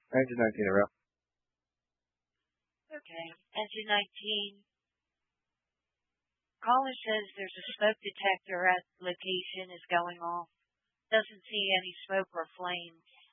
Engine 19 in a row. Okay. Engine 19. Caller says there's a smoke detector at location is going off. Doesn't see any smoke or flames.